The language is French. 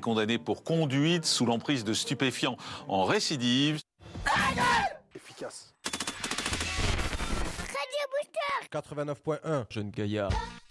condamné pour conduite sous l'emprise de stupéfiants en récidive. Efficace. Radio Booster 89.1, jeune gaillard.